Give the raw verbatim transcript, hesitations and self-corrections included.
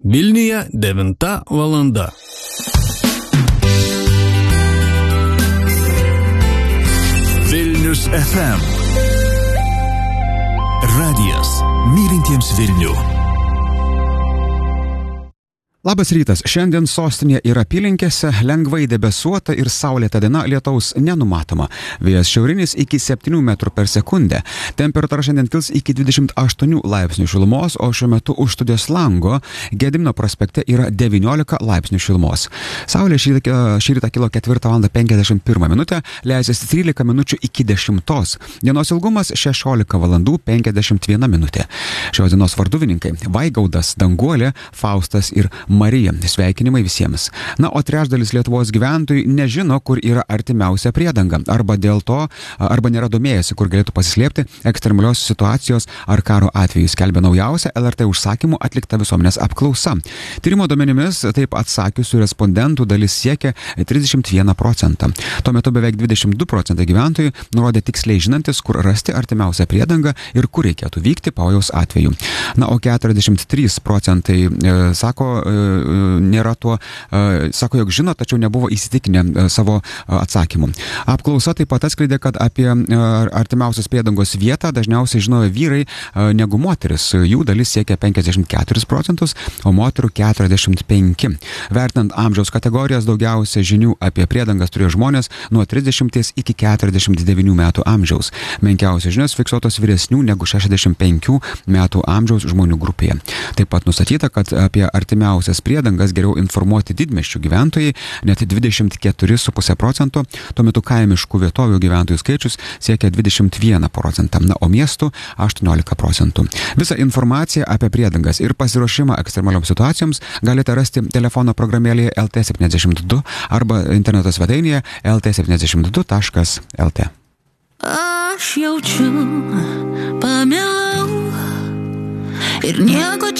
Vilniuje devinta valanda. Vilnius F M. Radijas mylintiems Vilnių. Labas rytas. Šiandien sostinėje ir apylinkėse lengvai debesuota ir saulėta diena, lietaus nenumatoma. Vėjas šiaurinis iki septynių metrų per sekundę. Temperatūra šiandien kils iki dvidešimt aštuonių laipsnių šilumos, o šiuo metu už studijos lango Gedimino prospekte yra devyniolika laipsnių šilumos. Saulė šį, šį rytą kilo ketvirtą valandą penkiasdešimt pirmą minutę, leisiasi trylika minučių iki dešimtos. Dienos ilgumas šešiolika valandų penkiasdešimt viena minutė. Šios dienos varduvininkai Vaigaudas, Danguolė, Faustas ir Marija. Sveikinimai visiems. Na, o trečdalis Lietuvos gyventojų nežino, kur yra artimiausia priedanga. Arba dėl to, arba nėra domėjęsi, kur galėtų pasislėpti ekstremalios situacijos ar karo atveju. Skelbia naujausia L R T užsakymų atlikta visuomenės apklausa. Tyrimo duomenimis taip atsakiusių respondentų dalis siekia trisdešimt vieną procentą. Tuo metu beveik dvidešimt du procentai gyventojų nurodė tiksliai žinantis, kur rasti artimiausią priedangą ir kur reikėtų vykti pavojaus atveju. Na, o keturiasdešimt trys procentai e, sako, e, nėra tuo, sako, jog žino, tačiau nebuvo įsitikinę savo atsakymų. Apklausa taip pat atskleidė, kad apie artimiausios priedangos vietą dažniausiai žinojo vyrai negu moteris. Jų dalis siekia penkiasdešimt keturis procentus, o moterų keturiasdešimt penki. Vertinant amžiaus kategorijas, daugiausia žinių apie priedangas turėjo žmonės nuo trisdešimties iki keturiasdešimt devynių metų amžiaus. Menkiausios žinios fiksuotos vyresnių negu šešiasdešimt penkių metų amžiaus žmonių grupėje. Taip pat nustatyta, kad apie artimiausias priedangas geriau informuoti didmiesčių gyventojai, net dvidešimt keturi su puse procento, tuo metu kaimiškų vietovių gyventojų skaičius siekia dvidešimt vieną procentą, na, o miestų aštuoniolika procentų. Visą informaciją apie priedangas ir pasiruošimą ekstremalioms situacijoms galite rasti telefono programėlėje L T septyniasdešimt du arba interneto svetainėje L T septyniasdešimt du taškas L T. Aš jaučiu, pamilau ir nieko